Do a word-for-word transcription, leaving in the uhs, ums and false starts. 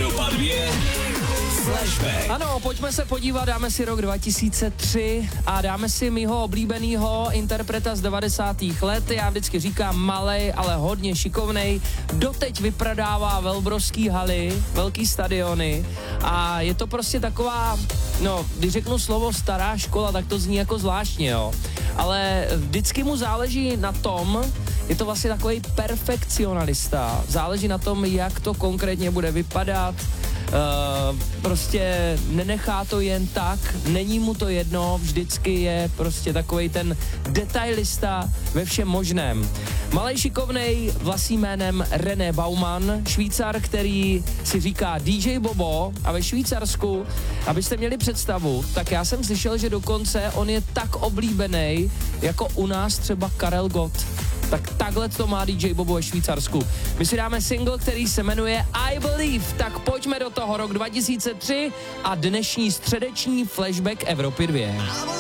Evropa dvě Flashback. Ano, pojďme se podívat, dáme si rok dva tisíce tři a dáme si mýho oblíbenýho interpreta z devadesátých let. Já vždycky říkám malej, ale hodně šikovnej. Doteď vyprodává velbrovský haly, velký stadiony a je to prostě taková, no, když řeknu slovo stará škola, tak to zní jako zvláštně, jo. Ale vždycky mu záleží na tom, je to vlastně takový perfekcionalista. Záleží na tom, jak to konkrétně bude vypadat. Uh, prostě nenechá to jen tak, není mu to jedno, vždycky je prostě takovej ten detailista ve všem možném. Malej šikovnej vlastním jménem René Baumann, Švýcar, který si říká D J Bobo a ve Švýcarsku, abyste měli představu, tak já jsem slyšel, že dokonce on je tak oblíbený, jako u nás třeba Karel Gott. Tak takhle to má D J Bobo ve Švýcarsku. My si dáme single, který se jmenuje I Believe, tak pojďme do toho, rok dva tisíce tři a dnešní středeční flashback Evropy dvě.